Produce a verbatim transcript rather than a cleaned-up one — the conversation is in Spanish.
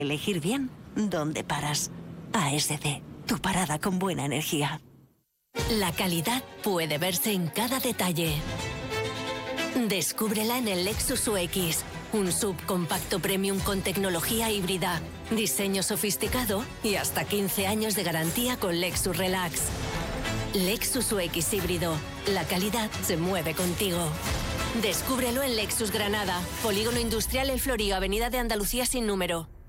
Elegir bien dónde paras. A S C, tu parada con buena energía. La calidad puede verse en cada detalle. Descúbrela en el Lexus U X, un subcompacto premium con tecnología híbrida, diseño sofisticado y hasta quince años de garantía con Lexus Relax. Lexus U X híbrido, la calidad se mueve contigo. Descúbrelo en Lexus Granada, Polígono Industrial El Florío, Avenida de Andalucía sin número.